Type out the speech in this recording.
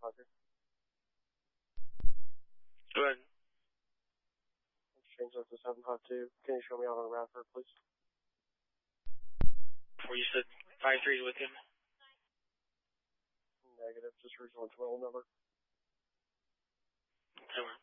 752. Go ahead. Change that to 752. Can you show me out on Radford, please? Before you said 53 is with him? Negative, just original 12 number. Okay,